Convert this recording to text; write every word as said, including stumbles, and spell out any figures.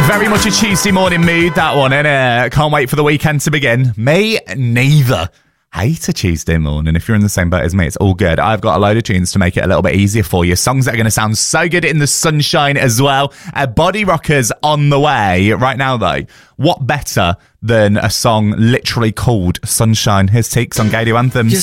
Very much a Tuesday morning mood, that one, innit? Can't wait for the weekend to begin. Me neither. Hate a Tuesday morning. If you're in the same boat as me, it's all good. I've got a load of tunes to make it a little bit easier for you. Songs that are going to sound so good in the sunshine as well. Uh, Body Rockers on the way. Right now, though, what better than a song literally called Sunshine? Here's Teeks on Gadio Anthems. You're